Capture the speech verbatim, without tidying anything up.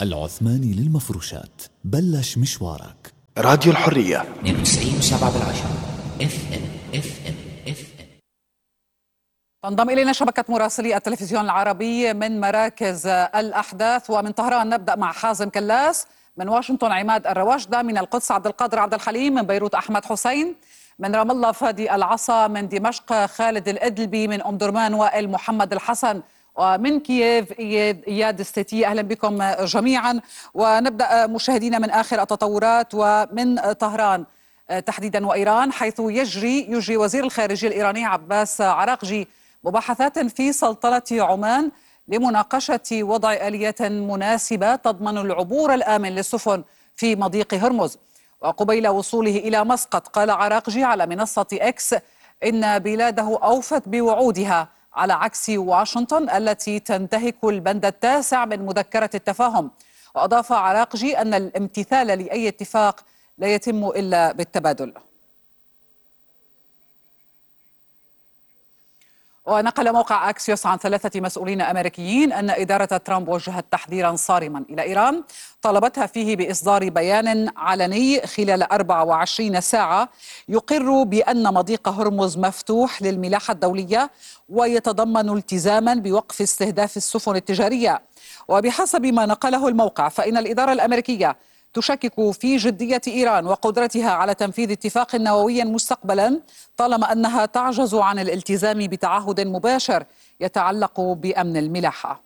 العثماني للمفروشات. بلش مشوارك. راديو الحرية اثنين وتسعين وسبعة بالعشرة اف ام اف ام اف ام. تنضم إلينا شبكة مراسلي التلفزيون العربي من مراكز الأحداث، ومن طهران نبدأ مع حازم كلاس، من واشنطن عماد الرواشدة، من القدس عبد القادر عبد الحليم، من بيروت أحمد حسين، من رام الله فادي العصا، من دمشق خالد الإدلبي، من أم درمان وائل محمد الحسن، ومن كييف إياد ستيتي. أهلا بكم جميعا. ونبدأ مشاهدينا من آخر التطورات ومن طهران تحديدا وإيران، حيث يجري يجري وزير الخارجية الإيراني عباس عراقجي مباحثات في سلطنة عمان لمناقشة وضع آليات مناسبة تضمن العبور الآمن للسفن في مضيق هرمز. وقبيل وصوله إلى مسقط قال عراقجي على منصة إكس إن بلاده أوفت بوعودها، على عكس واشنطن التي تنتهك البند التاسع من مذكرة التفاهم. وأضاف عراقجي أن الامتثال لأي اتفاق لا يتم إلا بالتبادل. ونقل موقع أكسيوس عن ثلاثة مسؤولين أمريكيين أن إدارة ترامب وجهت تحذيرا صارما إلى إيران طلبتها فيه بإصدار بيان علني خلال أربع وعشرين ساعة يقر بأن مضيق هرمز مفتوح للملاحة الدولية ويتضمن التزاما بوقف استهداف السفن التجارية. وبحسب ما نقله الموقع فإن الإدارة الأمريكية تشكك في جدية إيران وقدرتها على تنفيذ اتفاق نووي مستقبلا، طالما أنها تعجز عن الالتزام بتعهد مباشر يتعلق بأمن الملاحة.